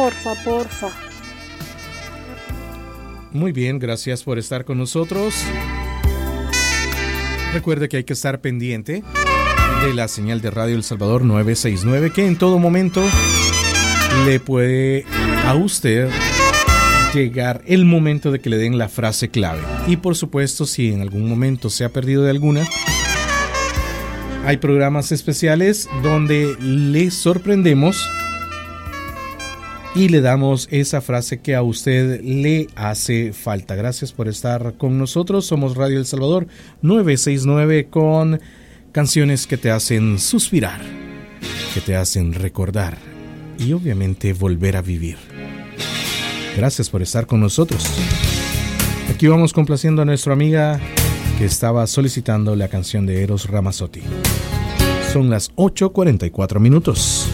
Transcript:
porfa. Muy bien, gracias por estar con nosotros. Recuerde que hay que estar pendiente de la señal de Radio El Salvador 969, que en todo momento le puede a usted llegar el momento de que le den la frase clave. Y por supuesto, si en algún momento se ha perdido de alguna, hay programas especiales donde le sorprendemos y le damos esa frase que a usted le hace falta. Gracias por estar con nosotros. Somos Radio El Salvador 969 con canciones que te hacen suspirar, que te hacen recordar y obviamente volver a vivir. Gracias por estar con nosotros. Aquí vamos complaciendo a nuestra amiga que estaba solicitando la canción de Eros Ramazzotti. Son las 8:44 minutos.